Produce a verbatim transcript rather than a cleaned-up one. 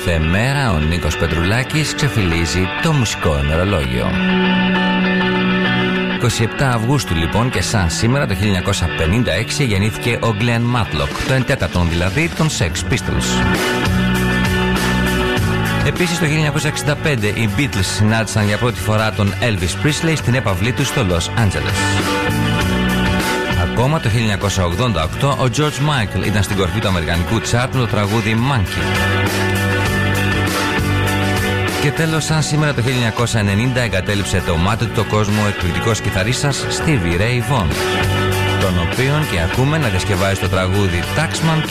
κάθε μέρα ο Νίκος Πετρουλάκης ξεφυλίζει το μουσικό ημερολόγιο. είκοσι επτά Αυγούστου λοιπόν, και σαν σήμερα το χίλια εννιακόσια πενήντα έξι γεννήθηκε ο Glenn Matlock, το εντέτατον δηλαδή των Sex Pistols. Επίσης το χίλια εννιακόσια εξήντα πέντε οι Beatles συνάντησαν για πρώτη φορά τον Elvis Presley στην έπαυλή του στο Los Angeles. Ακόμα το χίλια εννιακόσια ογδόντα οκτώ ο George Michael ήταν στην κορφή του αμερικανικού τσάρτ με το τραγούδι Monkey. Και τέλος, σαν σήμερα το χίλια εννιακόσια ενενήντα εγκατέλειψε το μάτι του το κόσμο ο εκπληκτικός κιθαρίστας Stevie Ray Vaughan, τον οποίον και ακούμε να διασκευάζει το τραγούδι Taxman